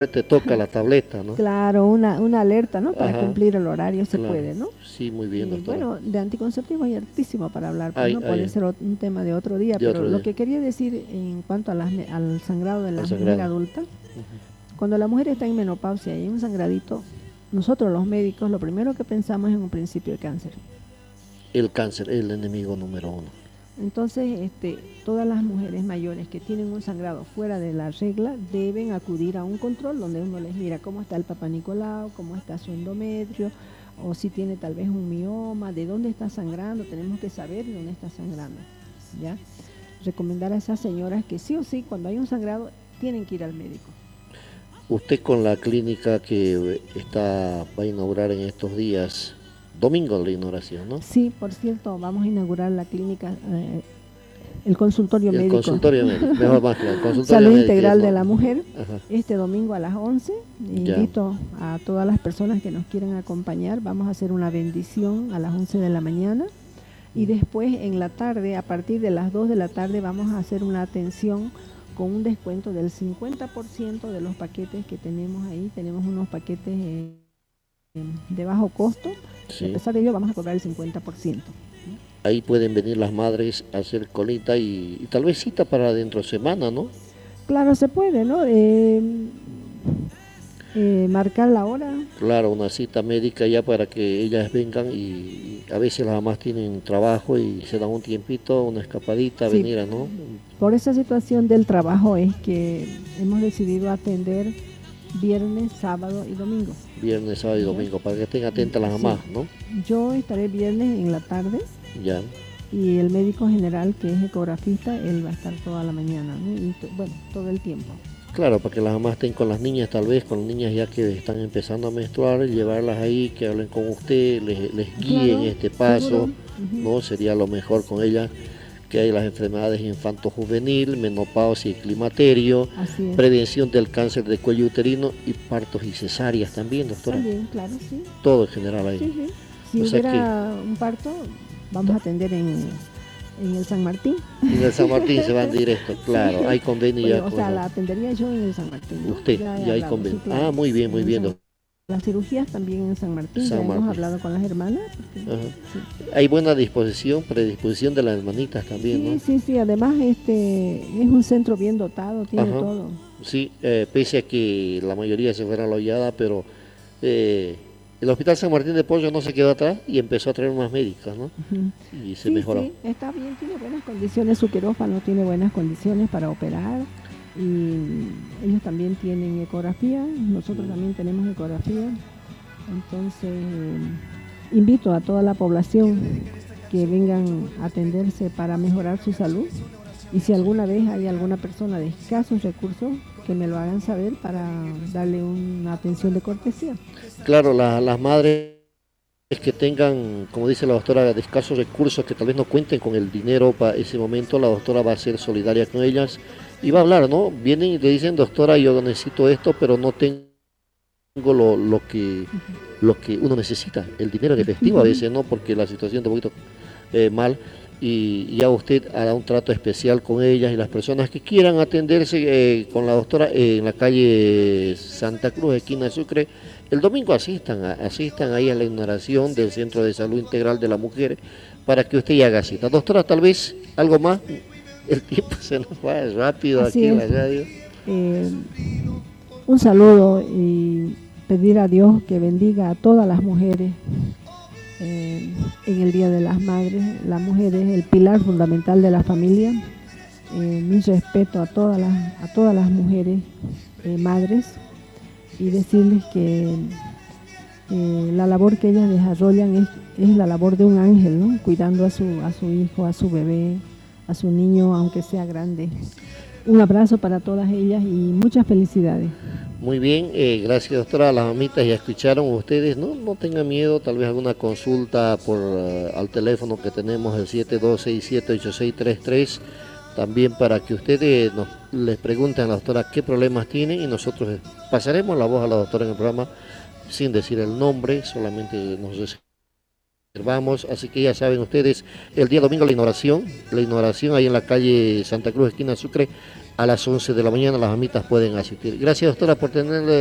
te toca la tableta, ¿no? Claro, una alerta, ¿no? Para Ajá, cumplir el horario se claro. puede, ¿no? Sí, muy bien, Y doctora. bueno, de anticonceptivo hay hartísimo para hablar, pues Hay, no puede hay, ser un tema de otro día, de pero otro lo día, que quería decir en cuanto a al sangrado de al la mujer sangrado. adulta, Ujú. cuando la mujer está en menopausia y hay un sangradito, nosotros los médicos lo primero que pensamos es en un principio de cáncer. El cáncer es el enemigo número uno. Entonces, todas las mujeres mayores que tienen un sangrado fuera de la regla deben acudir a un control donde uno les mira cómo está el Papá Nicolau, cómo está su endometrio, o si tiene tal vez un mioma, de dónde está sangrando, tenemos que saber de dónde está sangrando, ¿ya? Recomendar a esas señoras que sí o sí, cuando hay un sangrado, tienen que ir al médico. Usted con la clínica que va a inaugurar en estos días, domingo la inauguración, ¿no? Sí, por cierto, vamos a inaugurar la clínica, el consultorio El médico, consultorio médico, mejor más claro, consultorio Salud médico, ya Integral de no. la Mujer, Ajá, este domingo a las 11. ya. Invito a todas las personas que nos quieran acompañar. Vamos a hacer una bendición a las 11 de la mañana y después en la tarde, a partir de las 2 de la tarde, vamos a hacer una atención con un descuento del 50% de los paquetes que tenemos ahí. Tenemos unos paquetes de bajo costo y a Sí. pesar de ello vamos a cobrar el 50%. Ahí pueden venir las madres a hacer colita y tal vez cita para dentro de semana, ¿no? Claro, se puede, ¿no? Marcar la hora. Claro, una cita médica ya para que ellas vengan y a veces las mamás tienen trabajo y se dan un tiempito, una escapadita, Sí, venir, ¿no? por esa situación del trabajo es que hemos decidido atender viernes, sábado y domingo. Viernes, sábado y ¿Ya? domingo, para que estén atentas las Sí, mamás, ¿no? yo estaré viernes en la tarde Ya, y el médico general, que es ecografista, él va a estar toda la mañana, ¿no? Y bueno, todo el tiempo. claro, para que las mamás estén con las niñas, tal vez con las niñas ya que están empezando a menstruar, llevarlas ahí, que hablen con usted, les guíen Claro, este seguro. paso, Ujú. ¿no? Sería lo mejor con ellas, que hay las enfermedades infanto-juvenil, menopausia y climaterio, Así es. prevención del cáncer de cuello uterino y partos y cesáreas también, doctora. También, claro, sí. Todo en general ahí. Sí, sí. Si O sea que hubiera un parto, vamos a atender en el San Martín. en el San Martín se van directo, claro, Sí, hay convenio ya bueno, o con sea, la atendería yo en el San Martín, ¿no? usted, Ya he ya hay hablado, sí, convenio. claro. Ah, muy En el bien, San Las cirugías también en San Martín, ya San hemos Martín. hablado con las hermanas. Porque, Ajá. sí. Hay buena disposición, predisposición de las hermanitas también, Sí, ¿no? sí, sí, además es un centro bien dotado, tiene Ajá. todo. Sí, pese a que la mayoría se fueron a la hollada, pero eh, el Hospital San Martín de Pollo no se quedó atrás y empezó a traer más médicas, ¿no? Ujú. Y se Sí, mejoró. sí, está bien, tiene buenas condiciones, su quirófano tiene buenas condiciones para operar y ellos también tienen ecografía, nosotros también tenemos ecografía, entonces invito a toda la población que vengan a atenderse para mejorar su salud y si alguna vez hay alguna persona de escasos recursos, que me lo hagan saber para darle una atención de cortesía. Claro, las madres que tengan, como dice la doctora, de escasos recursos, que tal vez no cuenten con el dinero para ese momento, la doctora va a ser solidaria con ellas y va a hablar, ¿no? Vienen y le dicen, doctora, yo necesito esto, pero no tengo lo que uno necesita, el dinero en efectivo a veces, ¿no? Porque la situación está un poquito mal y ya usted hará un trato especial con ellas y las personas que quieran atenderse con la doctora en la calle Santa Cruz, esquina de Sucre. El domingo asistan ahí a la inauguración del Centro de Salud Integral de la Mujer para que usted ya haga cita. Doctora, tal vez algo más, el tiempo se nos va rápido Así aquí en es. la radio. Eh, un saludo y pedir a Dios que bendiga a todas las mujeres en el Día de las Madres. La mujer es el pilar fundamental de la familia. Mi respeto a todas las mujeres madres y decirles que la labor que ellas desarrollan es la labor de un ángel, ¿no? Cuidando a su hijo, a su bebé, a su niño, aunque sea grande. Un abrazo para todas ellas y muchas felicidades. Muy bien, gracias doctora. Las mamitas ya escucharon ustedes, no, no tengan miedo, tal vez alguna consulta por al teléfono que tenemos, el 72678633, también para que ustedes les pregunten a la doctora qué problemas tienen y nosotros pasaremos la voz a la doctora en el programa sin decir el nombre, solamente nos reservamos, así que ya saben ustedes, el día domingo la inauguración ahí en la calle Santa Cruz, esquina Sucre, a las 11 de la mañana las mamitas pueden asistir. Gracias, doctora, por tenerle